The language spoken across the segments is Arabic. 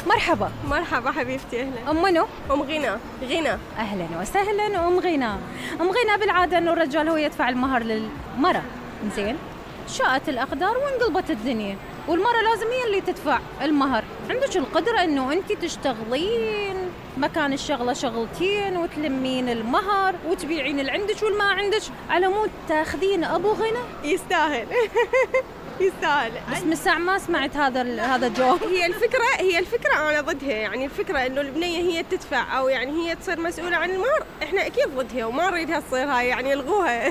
مرحبا. مرحبا حبيبتي، أهلا. أم منو؟ أم غنى. غنى. أهلا وسهلا أم غنى. أم غنى بالعادة إنه الرجال هو يدفع المهر للمرأة، زين؟ شاءت الأقدار وانقلبت الدنيا والمرأة لازم هي اللي تدفع المهر. عندك القدرة إنه أنت تشتغلين مكان الشغلة شغلتين وتلمين المهر وتبيعين اللي عندك والما عندك على مود تاخذين أبو غنى؟ يستاهل. يستاهل. بس من ساعة ما سمعت هذا الجواب. هي الفكرة أنا ضدها، يعني الفكرة إنه البنية هي تدفع أو يعني هي تصير مسؤولة عن المهر، إحنا أكيد ضدها وما نريدها تصير هاي، يعني الغوها.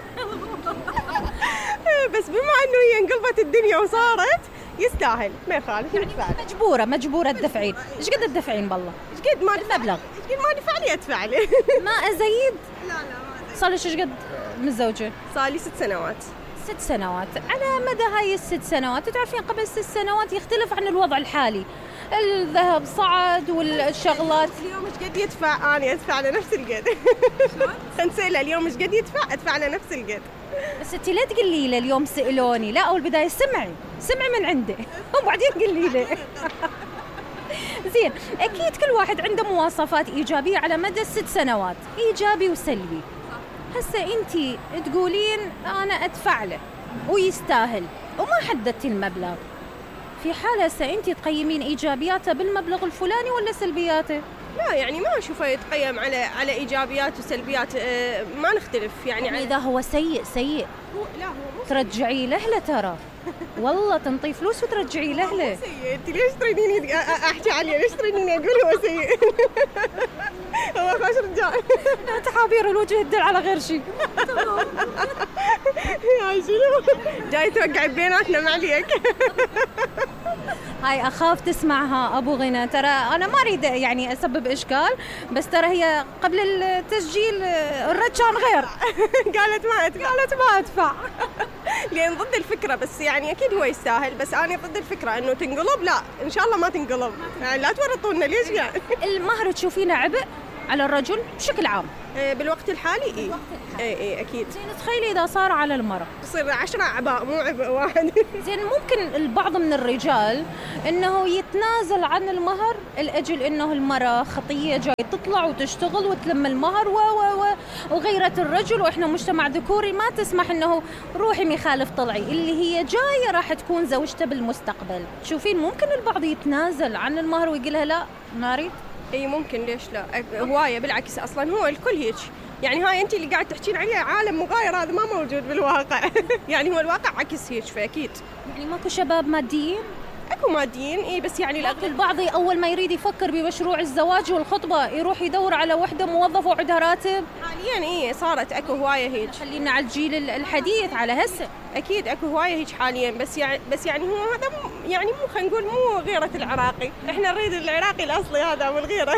بس بما إنه هي انقلبت الدنيا وصارت يستاهل، ما يخالف يعني مجبورة تدفعين. إيش قد تدفعين بالله؟ إيش قد ما المبلغ؟ إيش قد ما دفع لي أدفع لي. ما أزيد؟ لا ما أزيد. صار لك إيش قد متزوجة؟ صار لي 6 سنوات. 6 سنوات. على مدى هاي ال6 سنوات تعرفين قبل 6 سنوات يختلف عن الوضع الحالي، الذهب صعد والشغلات. اليوم ايش قد يدفع؟ أنا أدفع لنفس القد. خنسيلة اليوم ايش قد يدفع؟ أدفع لنفس القد. بس انتي لا تقولي له اليوم سألوني، لا، أول بداية سمعي من عنده وبعدين قولي له. زين، أكيد كل واحد عنده مواصفات إيجابية على مدى 6 سنوات، إيجابي وسلبي. هسه انتي تقولين أنا أدفع له ويستاهل وما حددتي المبلغ، في حالة هسه انتي تقيمين إيجابياته بالمبلغ الفلاني ولا سلبياته؟ لا يعني ما أشوفه يتقيم على إيجابيات وسلبيات، ما نختلف يعني إذا هو سيء لا هو مو ترجعي له ترى، والله تنطي فلوس وترجعي له. سيء. انت ليش تريديني احكي عليه؟ ليش تريديني اقول هو سيء؟ هو خوش رجال. تحابير الوجه تدل على غير شيء. يا شنو جاي توقعي بيناتنا معليك. هاي أخاف تسمعها أبو غنى، ترى أنا ما أريد يعني أسبب إشكال، بس ترى هي قبل التسجيل الرد كان غير. قالت ما أدفع. لأن ضد الفكرة، بس يعني أكيد هو يستاهل، بس أنا ضد الفكرة إنه تنقلب، لا إن شاء الله ما تنقلب، يعني لا تورطونا. ليش يعني؟ المهر تشوفينه عبء على الرجل بشكل عام بالوقت الحالي؟ إيه أكيد. زين، تخيلي إذا صار على المرأة يصير 10 أعباء مو عبء واحد. زين، ممكن البعض من الرجال إنه يتنازل عن المهر لأجل إنه المرأة خطية جاي تطلع وتشتغل وتلم المهر وغيرة الرجل، وإحنا مجتمع ذكوري ما تسمح إنه روحي مخالف طلعي، اللي هي جاية راح تكون زوجته بالمستقبل. تشوفين ممكن البعض يتنازل عن المهر ويقولها لا ما أريد؟ اي ممكن، ليش لا؟ هوايه بالعكس، اصلا هو الكل هيك، يعني هاي انت اللي قاعد تحكين عليه عالم مغاير، هذا ما موجود بالواقع. يعني هو الواقع عكس هيك، فاكيد يعني ماكو شباب ماديين؟ اكو ماديين اي، بس يعني البعض اول ما يريد يفكر بمشروع الزواج والخطبه يروح يدور على وحده موظفه وعندها راتب. حاليا اي صارت اكو هوايه هيك. خلينا على الجيل الحديث على هسه. اكيد اكو هوايه هيك حاليا، بس يعني هو هذا يعني مو، خلينا نقول مو غيره العراقي، احنا نريد العراقي الاصلي هذا من غيره.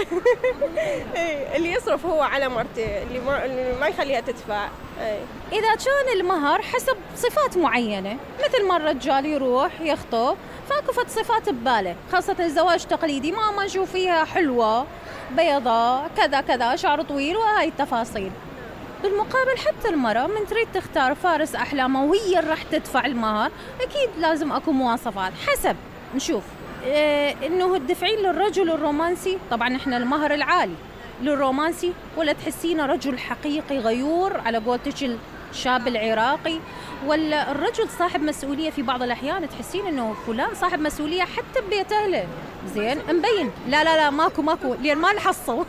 اللي يصرف هو على مرته، اللي ما يخليها تدفع. اذا كان المهر حسب صفات معينه، مثل ما الرجال يروح يخطب فاكو فد صفات بباله، خاصة الزواج تقليدي ما نشوف فيها حلوة بيضاء كذا شعر طويل وهاي التفاصيل. بالمقابل حتى المرأة من تريد تختار فارس أحلامها وهي راح تدفع المهر، أكيد لازم أكو مواصفات حسب نشوف إنه الدفعين للرجل الرومانسي، طبعا إحنا المهر العالي للرومانسي، ولا تحسينه رجل حقيقي غيور على قولتك الشاب العراقي، ولا الرجل صاحب مسؤولية. في بعض الأحيان تحسين إنه فلان صاحب مسؤولية حتى ببيت أهله، زين مبين. لا ماكو لين ما نحصل.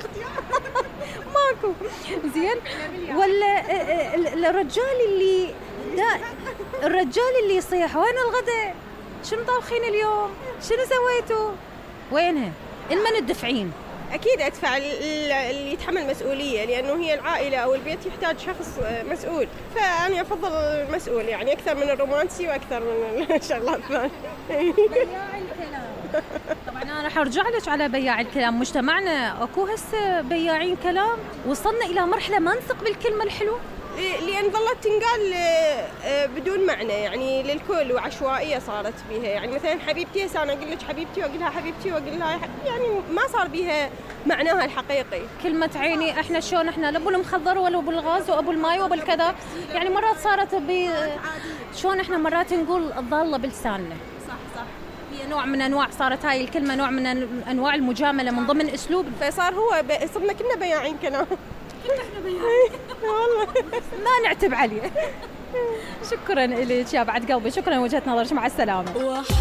ماكو زين. ولا الرجال اللي يصيح وين الغداء، شنو طابخين اليوم، شنو سويتوا، وينها المن الدفعين. أكيد أدفع اللي يتحمل مسؤولية، لأنه هي العائلة أو البيت يحتاج شخص مسؤول، فأنا أفضل المسؤول يعني أكثر من الرومانسي وأكثر من الشغلات الثانية. بياع الكلام. طبعا أنا حرجع لك على بياع الكلام، مجتمعنا أكو هسه بياعين كلام، وصلنا إلى مرحلة ما نثق بالكلمة الحلوة، لأن ظلت تنقال بدون معنى يعني للكل، وعشوائية صارت بيها. يعني مثلا حبيبتي، أنا أقول لك حبيبتي وأقول لها حبيبتي وأقول لها، يعني ما صار بيها معناها الحقيقي. كلمة عيني، إحنا شلون إحنا لأبو المخضر ولا أبو الغاز وأبو الماي وأبو الكذا، يعني مرات صارت شلون إحنا مرات نقول الضالة بلساننا. صح. هي نوع من انواع، صارت هاي الكلمه نوع من انواع المجامله من ضمن اسلوب، فصار هو صرنا كنا بياعين كنا والله ما نعتب عليه. شكرا لك يا بعد قلبي، شكرا لوجهة نظرك، مع السلامه.